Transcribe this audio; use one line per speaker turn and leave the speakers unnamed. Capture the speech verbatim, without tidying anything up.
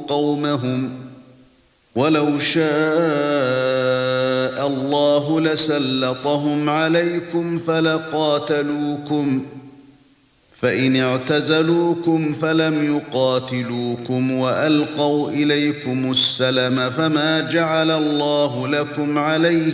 قومهم ولو شاء الله لسلطهم عليكم فلقاتلوكم فإن اعتزلوكم فلم يقاتلوكم وألقوا إليكم السلم فما جعل الله لكم عليه